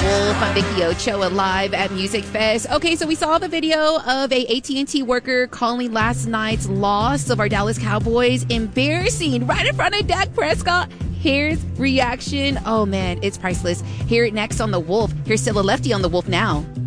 Wolf. I'm Vicky Ochoa live at Music Fest. Okay, so we saw the video of a AT&T worker calling last night's loss of our Dallas Cowboys embarrassing right in front of Dak Prescott. Here's reaction. Oh man, it's priceless. Hear it next on The Wolf. Here's Stella Lefty on The Wolf now.